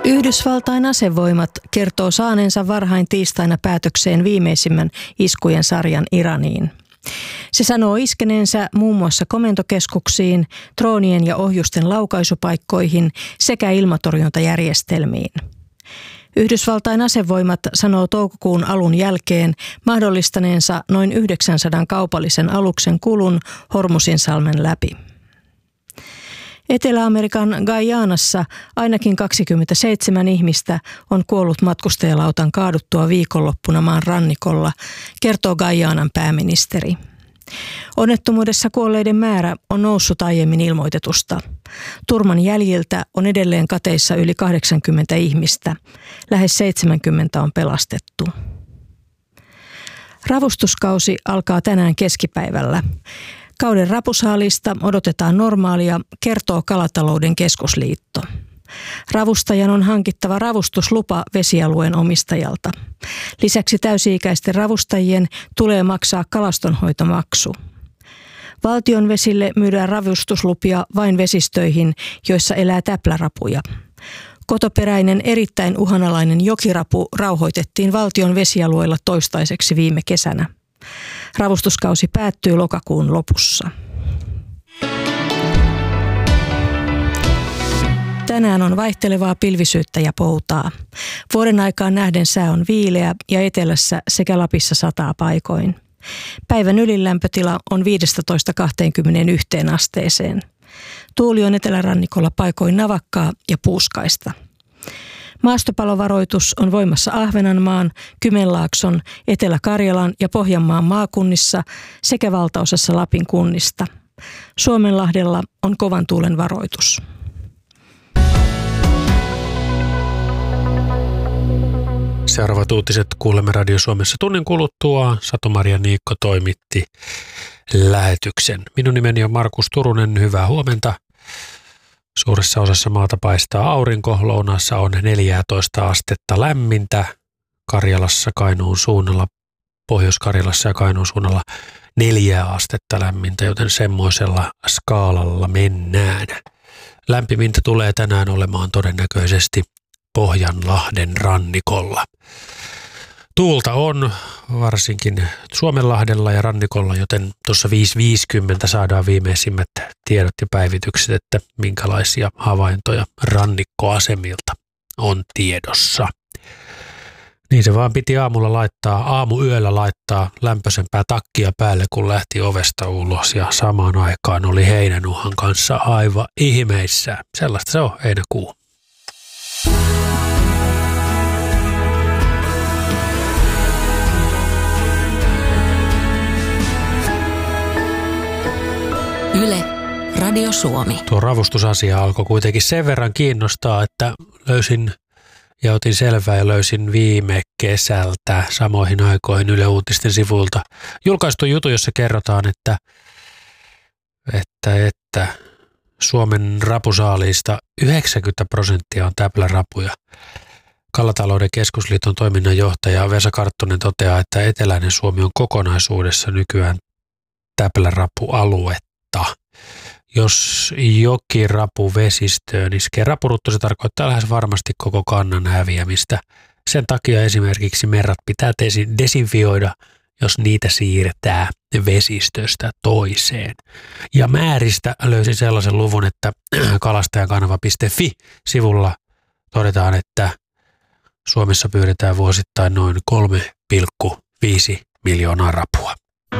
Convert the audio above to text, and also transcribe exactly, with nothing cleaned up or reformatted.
Yhdysvaltain asevoimat kertoo saaneensa varhain tiistaina päätökseen viimeisimmän iskujen sarjan Iraniin. Se sanoo iskeneensä muun muassa komentokeskuksiin, droonien ja ohjusten laukaisupaikkoihin sekä ilmatorjuntajärjestelmiin. Yhdysvaltain asevoimat sanoo toukokuun alun jälkeen mahdollistaneensa noin yhdeksänsadan kaupallisen aluksen kulun Hormuzinsalmen läpi. Etelä-Amerikan Guyanassa ainakin kaksikymmentäseitsemän ihmistä on kuollut matkustajalautan kaaduttua viikonloppuna maan rannikolla, kertoo Guyanan pääministeri. Onnettomuudessa kuolleiden määrä on noussut aiemmin ilmoitetusta. Turman jäljiltä on edelleen kateissa yli kahdeksankymmentä ihmistä. Lähes seitsemänkymmentä on pelastettu. Ravustuskausi alkaa tänään keskipäivällä. Kauden rapusaalista odotetaan normaalia, kertoo Kalatalouden keskusliitto. Ravustajan on hankittava ravustuslupa vesialueen omistajalta. Lisäksi täysi-ikäisten ravustajien tulee maksaa kalastonhoitomaksu. Valtion vesille myydään ravustuslupia vain vesistöihin, joissa elää täplärapuja. Kotoperäinen erittäin uhanalainen jokirapu rauhoitettiin valtion vesialueilla toistaiseksi viime kesänä. Ravustuskausi päättyy lokakuun lopussa. Tänään on vaihtelevaa pilvisyyttä ja poutaa. Vuoden aikaan nähden sää on viileä ja etelässä sekä Lapissa sataa paikoin. Päivän ylilämpötila on viisitoista kaksikymmentäyksi asteeseen. Tuuli on etelärannikolla paikoin navakkaa ja puuskaista. Maastopalovaroitus on voimassa Ahvenanmaan, Kymenlaakson, Etelä-Karjalan ja Pohjanmaan maakunnissa sekä valtaosassa Lapin kunnista. Suomenlahdella on kovan tuulen varoitus. Seuraavat uutiset kuulemme Radio Suomessa tunnin kuluttua. Satu-Maria Niikko toimitti lähetyksen. Minun nimeni on Markus Turunen. Hyvää huomenta. Suuressa osassa maata paistaa aurinko. Lounaassa on neljätoista astetta lämmintä. Karjalassa, Kainuun suunnalla, Pohjois-Karjalassa ja Kainuun suunnalla neljä astetta lämmintä, joten semmoisella skaalalla mennään. Lämpimintä tulee tänään olemaan todennäköisesti Pohjanlahden rannikolla. Tuulta on varsinkin Suomenlahdella ja rannikolla, joten tuossa viisi viisikymmentä saadaan viimeisimmät tiedot ja päivitykset, että minkälaisia havaintoja rannikkoasemilta on tiedossa. Niin se vaan piti aamulla laittaa, aamuyöllä laittaa lämpöisempää takkia päälle, kun lähti ovesta ulos ja samaan aikaan oli heinänuhan kanssa aivan ihmeissään. Sellaista se on heinäkuu. Yle, Radio Suomi. Tuo ravustusasia alkoi kuitenkin sen verran kiinnostaa, että löysin ja otin selvää ja löysin viime kesältä samoihin aikoihin Yle Uutisten sivuilta julkaistu juttu, jossa kerrotaan, että, että, että Suomen rapusaaliista yhdeksänkymmentä prosenttia on täplärapuja. Kalatalouden keskusliiton toiminnanjohtaja Vesa Karttunen toteaa, että eteläinen Suomi on kokonaisuudessa nykyään täplärapualue. Jos jokirapu vesistöön iskee rapurutto, se tarkoittaa lähes varmasti koko kannan häviämistä. Sen takia esimerkiksi merrat pitää desinfioida, jos niitä siirretään vesistöstä toiseen. Ja määristä löysin sellaisen luvun, että kalastajakanava piste fi-sivulla todetaan, että Suomessa pyydetään vuosittain noin kolme pilkku viisi miljoonaa rapua.